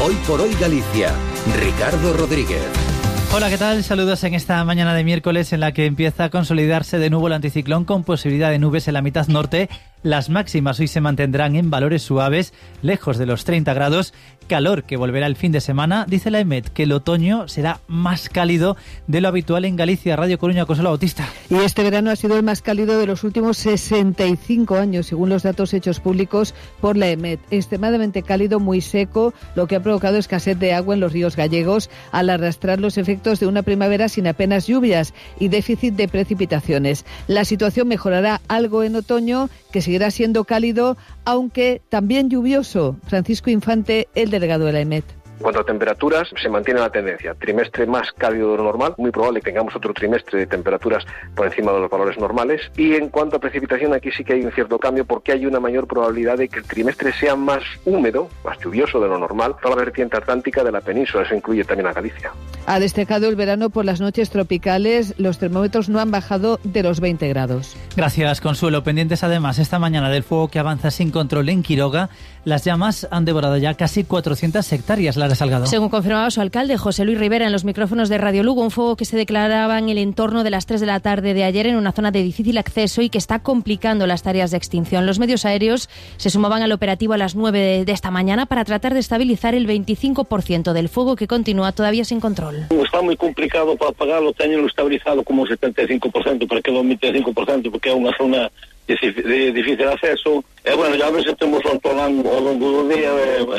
Hoy por hoy Galicia, Ricardo Rodríguez. Hola, ¿qué tal? Saludos en esta mañana de miércoles en la que empieza a consolidarse de nuevo el anticiclón con posibilidad de nubes en la mitad norte. Las máximas hoy se mantendrán en valores suaves, lejos de los 30 grados. Calor que volverá el fin de semana. Dice la EMET que el otoño será más cálido de lo habitual en Galicia. Radio Coruña, Consuelo Bautista. Y este verano ha sido el más cálido de los últimos 65 años, según los datos hechos públicos por la EMET. Extremadamente cálido, muy seco, lo que ha provocado escasez de agua en los ríos gallegos al arrastrar los efectos de una primavera sin apenas lluvias y déficit de precipitaciones. La situación mejorará algo en otoño, que seguirá siendo cálido, aunque también lluvioso. Francisco Infante, el delegado de la EMET. En cuanto a temperaturas, se mantiene la tendencia. Trimestre más cálido de lo normal, muy probable que tengamos otro trimestre de temperaturas por encima de los valores normales. Y en cuanto a precipitación, aquí sí que hay un cierto cambio porque hay una mayor probabilidad de que el trimestre sea más húmedo, más lluvioso de lo normal, toda la vertiente atlántica de la península. Eso incluye también a Galicia. Ha destacado el verano por las noches tropicales. Los termómetros no han bajado de los 20 grados. Gracias, Consuelo. Pendientes además esta mañana del fuego que avanza sin control en Quiroga. Las llamas han devorado ya casi 400 hectáreas. Lara Salgado. Según confirmaba su alcalde, José Luis Rivera, en los micrófonos de Radio Lugo, un fuego que se declaraba en el entorno de las 3 de la tarde de ayer en una zona de difícil acceso y que está complicando las tareas de extinción. Los medios aéreos se sumaban al operativo a las 9 de esta mañana para tratar de estabilizar el 25% del fuego que continúa todavía sin control. Está muy complicado para apagarlo, teñenlo estabilizado como un 75%, para que o 25%, porque é unha zona de difícil acceso. Bueno, ya a veces temos ao longo do día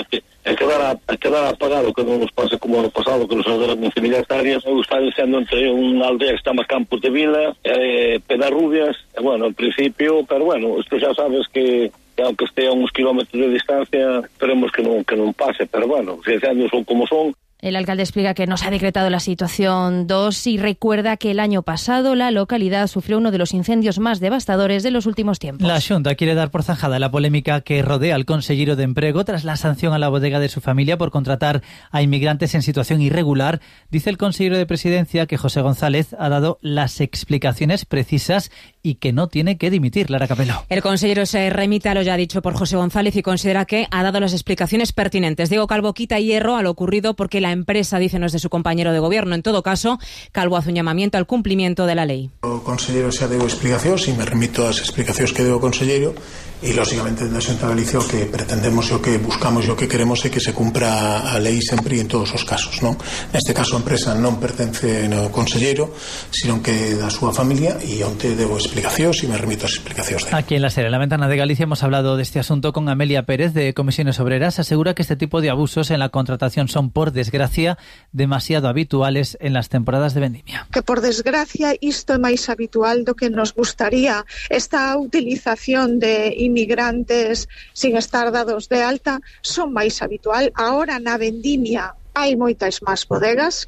a quedar apagado, que non nos pase como no pasado, que nos arderon 15.000 hectáreas. Eu estaba diciendo entre unha aldea que está máis Campos de Vila, Pedarrubias, bueno, en principio, pero bueno, isto xa sabes que aunque esté a unos kilómetros de distancia, esperemos que non pase, pero bueno, os incendios son como son. El alcalde explica que no se ha decretado la situación 2 y recuerda que el año pasado la localidad sufrió uno de los incendios más devastadores de los últimos tiempos. La Xunta quiere dar por zanjada la polémica que rodea al consellero de Emprego tras la sanción a la bodega de su familia por contratar a inmigrantes en situación irregular. Dice el consellero de Presidencia que José González ha dado las explicaciones precisas y que no tiene que dimitir. Lara Capelo. El consellero se remite a lo ya dicho por José González y considera que ha dado las explicaciones pertinentes. Diego Calvo quita hierro a lo ocurrido porque la empresa, dice, no es de su compañero de gobierno. En todo caso, Calvo hace un llamamiento al cumplimiento de la lei. O conselleiro xa deu explicacións e me remito ás explicacións que deu o conselleiro e, lógicamente, na Xunta de Galicia o que pretendemos e o que buscamos e o que queremos é que se cumpra a lei sempre en todos os casos, non? Neste caso a empresa non pertence ao conselleiro, sino que da súa familia e onte deu explicacións e me remito ás explicacións dele. Aquí en la serie La Ventana de Galicia hemos hablado de este asunto con Amelia Pérez de Comisiones Obreras. Asegura que este tipo de abusos en la contratación son, por desgracia, demasiado habituales en las temporadas de vendimia. Que por desgracia isto é máis habitual do que nos gustaría. Esta utilización de inmigrantes sin estar dados de alta son máis habitual. Ahora na vendimia hai moitas máis bodegas